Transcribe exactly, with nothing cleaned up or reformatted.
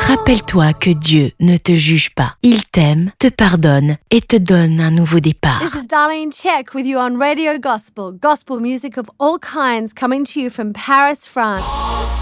Rappelle-toi que Dieu ne te juge pas. Il t'aime, te pardonne et te donne un nouveau départ. This is Darlene Check with you on Radio Gospel. Gospel music of all kinds coming to you from Paris, France.